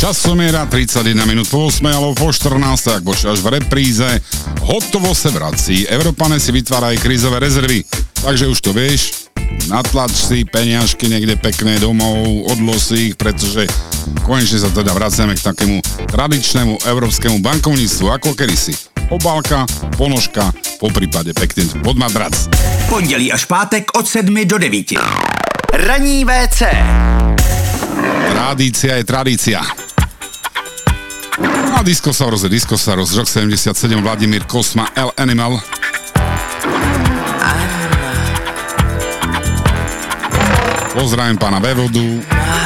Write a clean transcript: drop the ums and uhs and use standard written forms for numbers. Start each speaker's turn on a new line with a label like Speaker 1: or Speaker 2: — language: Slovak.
Speaker 1: Časomiera 31 minút po 8, alebo po 14, ak počítaš v repríze. Hotovo sa vrací. Európane si vytvárajú krízové rezervy. Takže už to vieš, natlač si peniažky niekde pekné domov, odlož si ich, pretože konečne sa teda vraciame k takému tradičnému európskemu bankovníctvu, ako kedysi. Obálka, ponožka, poprípade pekne pod madrac.
Speaker 2: Pondělí až pátek od 7 do 9. Ranní WC.
Speaker 1: Tradícia je tradícia. A Discosaurus, rok 77, Vladimír Kosma, L Animal. Pozdravím pána Vevodu.